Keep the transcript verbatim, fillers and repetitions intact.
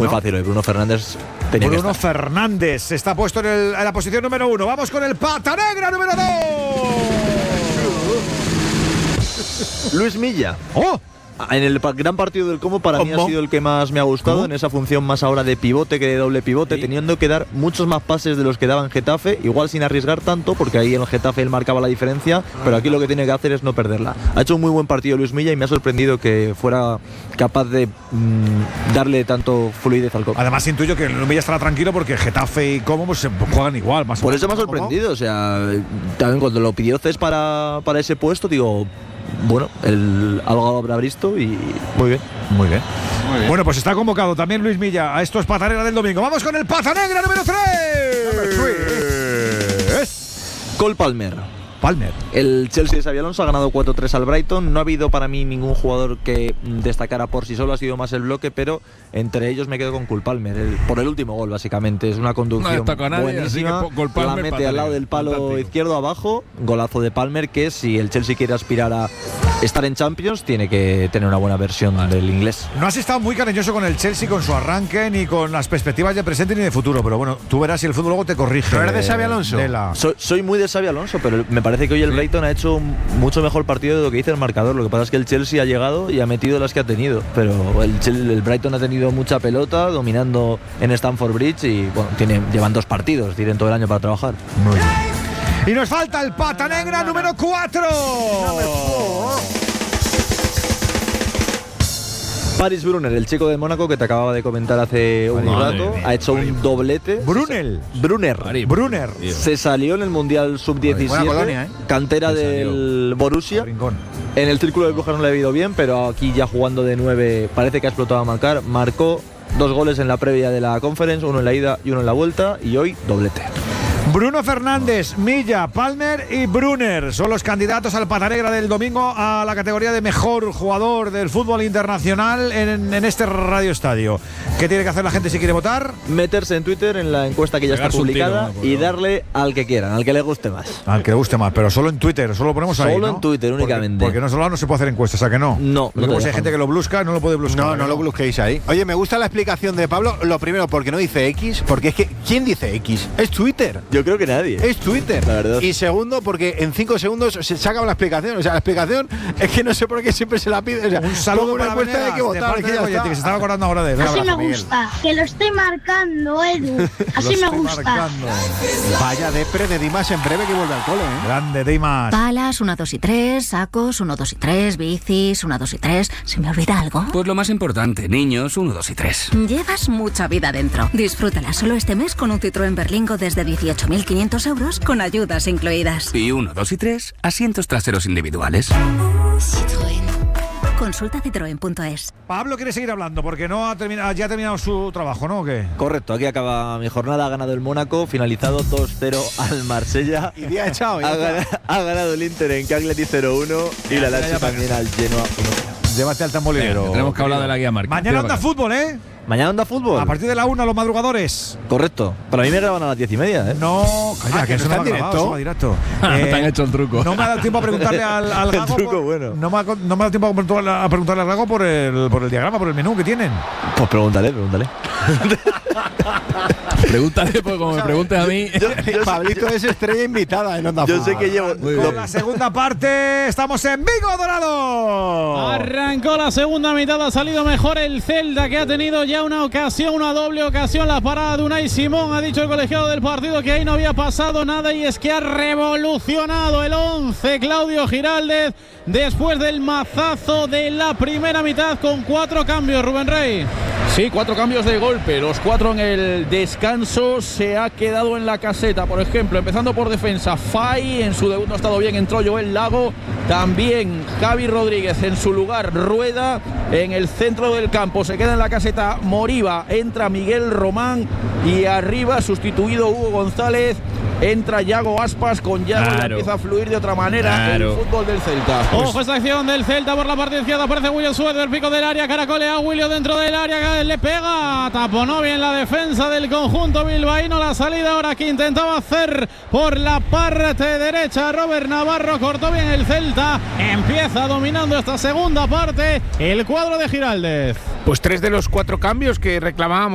muy fácil hoy. Bruno Fernández tenía Bruno que estar. Fernández está puesto en, el, en la posición número uno. Vamos con el pata negra número dos. Luis Milla. ¡Oh! En el pa- gran partido del Como para mí ha ¿Cómo? sido el que más me ha gustado, ¿Cómo? en esa función más ahora de pivote que de doble pivote, Sí. teniendo que dar muchos más pases de los que daba en Getafe, igual sin arriesgar tanto, porque ahí en el Getafe él marcaba la diferencia, pero aquí lo que tiene que hacer es no perderla. Ha hecho un muy buen partido Luis Milla y me ha sorprendido que fuera capaz de mm, darle tanto fluidez al Como. Además intuyo que Luis Milla estará tranquilo porque Getafe y Como pues, se juegan igual, más o Por menos. eso me ha sorprendido, o sea, también cuando lo pidió Cés para, para ese puesto, digo, bueno, el, algo habrá visto y muy bien. Muy bien. Muy bien. Bueno, pues está convocado también Luis Milla a estos Pata Negra del domingo. Vamos con el Pata Negra número tres. Cole Palmer. Palmer. El Chelsea de Xabi Alonso ha ganado cuatro tres al Brighton. No ha habido para mí ningún jugador que destacara por sí solo, ha sido más el bloque, pero entre ellos me quedo con Cole Palmer, el, por el último gol básicamente. Es una conducción No destaca a nadie, buenísima, así que Cole Palmer, la mete Pata al lado Negra, del palo fantástico. izquierdo abajo, golazo de Palmer, que si el Chelsea quiere aspirar a estar en Champions tiene que tener una buena versión vale. del inglés. No has estado muy cariñoso con el Chelsea, con su arranque, ni con las perspectivas de presente ni de futuro, pero bueno, tú verás si el fútbol luego te corrige. ¿No eres de Xabi Alonso? De la... Soy, soy muy de Xabi Alonso, pero me parece que hoy el sí. Brighton ha hecho un mucho mejor partido de lo que dice el marcador. Lo que pasa es que el Chelsea ha llegado y ha metido las que ha tenido, pero el, el Brighton ha tenido mucha pelota, dominando en Stamford Bridge y bueno, tiene, llevan dos partidos, tienen todo el año para trabajar. Muy bien. Y nos falta el Pata Negra número cuatro. Paris Brunner, el chico de Mónaco que te acababa de comentar hace un Madre rato, mía. ha hecho un doblete. Brunel. Brunner. Paris Brunner. Tío. Se salió en el Mundial sub diecisiete, Buena colonia, ¿eh? cantera Se del Borussia. Rincón. En el círculo de Brujas no le ha ido bien, pero aquí ya jugando de nueve parece que ha explotado a marcar. Marcó dos goles en la previa de la Conference, uno en la ida y uno en la vuelta, y hoy doblete. Bruno Fernández, Milla, Palmer y Brunner son los candidatos al Pata Negra del domingo a la categoría de mejor jugador del fútbol internacional en, en este Radio Estadio. ¿Qué tiene que hacer la gente si quiere votar? Meterse en Twitter en la encuesta que ya está Pegarse un tiro, publicada ¿no? Por y favor. darle al que quieran, al que le guste más. Al que le guste más, pero solo en Twitter, solo lo ponemos ahí, Solo ¿no? en Twitter, Porque- únicamente. Porque, no solo no se puede hacer encuestas, ¿a que no? No, no te Luego si hay dejan. gente que lo busca, no lo puede buscar. No, no lo busquéis ahí. Oye, me gusta la explicación de Pablo. Lo primero, porque no dice X, porque es que ¿quién dice X? Es Twitter. Yo creo que nadie. Es Twitter. La verdad. Y segundo, porque en cinco segundos se saca la explicación. O sea, la explicación es que no sé por qué siempre se la pide. O sea, Un saludo como una para encuesta Venegas, hay que de votar. parte que de ya Goyetti, está. que se estaba acordando ahora de él. Un Así me abrazo, Miguel. gusta, que lo estoy marcando, Edu. Así Lo me estoy gusta. marcando. Vaya depre de Dimas en breve que vuelve al cole, ¿eh? Grande, Dimas. Palas, uno, dos y tres, sacos, uno, dos y tres, bicis, uno, dos y tres. ¿Se me olvida algo? Pues lo más importante, niños, uno, dos y tres. Llevas mucha vida dentro. Disfrútala solo este mes con un Citroën Berlingo desde dieciocho mil quinientos euros con ayudas incluidas. Y uno, dos y tres, asientos traseros individuales. Citroën. Consulta citroen punto es. Pablo quiere seguir hablando porque no ha terminado, ya ha terminado su trabajo, ¿no? ¿O qué? Correcto, aquí acaba mi jornada, ha ganado el Mónaco, finalizado dos cero al Marsella. Y día echado, ya Ha, está. gana- ha ganado el Inter en Cagliari cero uno y la Lazio también al Genoa uno cero. Llévate al tamborilero. Venga, tenemos que hablar de la guía marca. Mañana Tira anda para acá. fútbol, ¿eh? Mañana anda fútbol. A partir de la una, los madrugadores. Correcto. Para mí me graban a las diez y media, ¿eh? No, calla, Ah, que, que eso no no está va en grabado, eso va directo. Eh, Te han hecho el truco. No me ha dado tiempo a preguntarle al, al El Gago. truco, por- bueno. No me, ha, no me ha dado tiempo a preguntarle, a preguntarle al Gago por el, por el diagrama, por el menú que tienen. Pues pregúntale, pregúntale. Pregúntale, porque como me preguntes a mí. Pablito es estrella invitada en Onda Yo Fútbol. sé que llevo. Muy lo- Con la segunda parte, estamos en Vigo Dorado. Arrancó la segunda mitad, ha salido mejor el Celta, que ha tenido ya una ocasión, una doble ocasión, la parada de Unai Simón. Ha dicho el colegiado del partido que ahí no había pasado nada y es que ha revolucionado el once Claudio Giraldez después del mazazo de la primera mitad con cuatro cambios, Rubén Rey. Sí, cuatro cambios de golpe, los cuatro en el descanso, se ha quedado en la caseta. Por ejemplo, empezando por defensa, Fay, en su debut no ha estado bien, entró Joel Lago, también Javi Rodríguez en su lugar, Rueda, en el centro del campo se queda en la caseta Moriba, entra Miguel Román y arriba sustituido Hugo González, entra Yago Aspas, con Yago ya Claro. empieza a fluir de otra manera Claro. el fútbol del Celta. Ojo esta acción del Celta por la parte izquierda, aparece William Suárez del pico del área, caracolea a William dentro del área, le pega, taponó bien la defensa del conjunto bilbaíno, la salida ahora que intentaba hacer por la parte derecha Robert Navarro, cortó bien el Celta, empieza dominando esta segunda parte el cuadro de Giraldez. Pues tres de los cuatro cambios que reclamábamos